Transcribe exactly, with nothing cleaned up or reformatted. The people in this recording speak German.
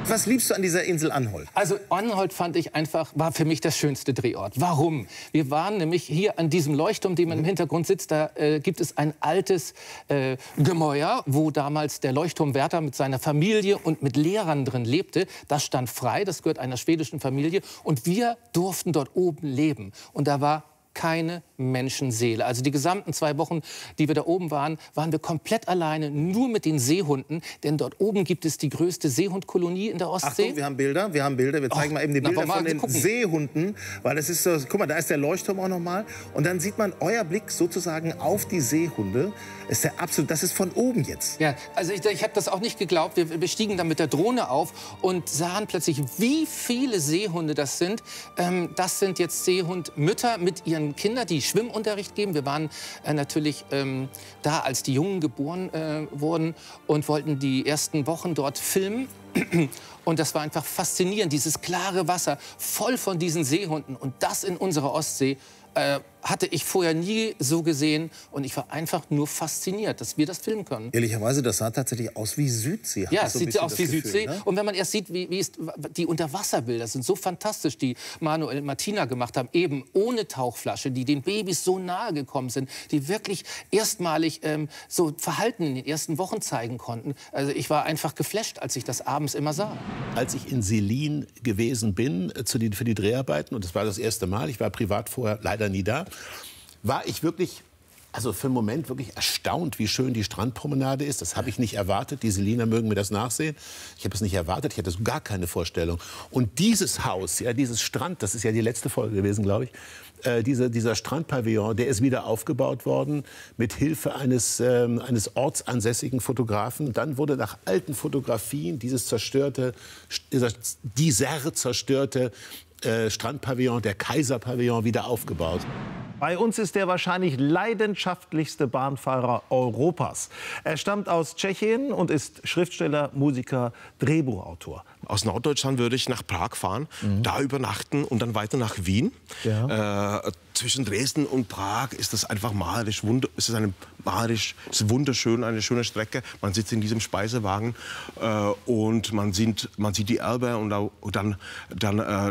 Was liebst du an dieser Insel Anholt? Also Anholt fand ich einfach, war für mich der schönste Drehort. Warum? Wir waren nämlich hier an diesem Leuchtturm, den man im Hintergrund sitzt, da äh, gibt es ein altes äh, Gemäuer, wo damals der Leuchtturmwärter mit seiner Familie und mit Lehrern drin lebte. Das stand frei, das gehört einer schwedischen Familie. Und wir durften dort oben leben. Und da war keine Menschenseele. Also die gesamten zwei Wochen, die wir da oben waren, waren wir komplett alleine, nur mit den Seehunden. Denn dort oben gibt es die größte Seehundkolonie in der Ostsee. Achtung, wir haben Bilder, wir haben Bilder. Wir zeigen Och, mal eben die Bilder na, von den gucken. Seehunden. Weil das ist so, guck mal, da ist der Leuchtturm auch noch mal. Und dann sieht man euer Blick sozusagen auf die Seehunde. Ist der absolut, das ist von oben jetzt. Ja, also ich, ich habe das auch nicht geglaubt. Wir, wir stiegen dann mit der Drohne auf und sahen plötzlich, wie viele Seehunde das sind. Ähm, das sind jetzt Seehundmütter mit ihren Kindern, die Schwimmunterricht geben. Wir waren äh, natürlich ähm, da, als die Jungen geboren äh, wurden und wollten die ersten Wochen dort filmen. Und das war einfach faszinierend, dieses klare Wasser, voll von diesen Seehunden. Und das in unserer Ostsee äh, hatte ich vorher nie so gesehen. Und ich war einfach nur fasziniert, dass wir das filmen können. Ehrlicherweise, das sah tatsächlich aus wie Südsee. Ja, es so sieht aus wie Gefühl, Südsee. Ne? Und wenn man erst sieht, wie, wie ist, die Unterwasserbilder sind so fantastisch, die Manuel und Martina gemacht haben, eben ohne Tauchflasche, die den Babys so nahe gekommen sind, die wirklich erstmalig ähm, so Verhalten in den ersten Wochen zeigen konnten. Also ich war einfach geflasht, als ich das abends immer sah. Als ich in Selin gewesen bin äh, zu die, für die Dreharbeiten, und das war das erste Mal, ich war privat vorher leider nie da, war ich wirklich, also für einen Moment wirklich erstaunt, wie schön die Strandpromenade ist. Das habe ich nicht erwartet. Die Seliner mögen mir das nachsehen. Ich habe es nicht erwartet. Ich hatte so gar keine Vorstellung. Und dieses Haus, ja, dieses Strand, das ist ja die letzte Folge gewesen, glaube ich. Äh, dieser, dieser Strandpavillon, der ist wieder aufgebaut worden mit Hilfe eines, ähm, eines ortsansässigen Fotografen. Dann wurde nach alten Fotografien dieses zerstörte, dieser, dieser zerstörte äh, Strandpavillon, der Kaiserpavillon, wieder aufgebaut. Bei uns ist der wahrscheinlich leidenschaftlichste Bahnfahrer Europas. Er stammt aus Tschechien und ist Schriftsteller, Musiker, Drehbuchautor. Aus Norddeutschland würde ich nach Prag fahren, mhm. da übernachten und dann weiter nach Wien. Ja. Äh, zwischen Dresden und Prag ist das einfach malerisch, wunder, ist es eine malerisch, ist wunderschön, eine schöne Strecke. Man sitzt in diesem Speisewagen äh, und man sieht, man sieht die Elbe und, und dann, dann äh,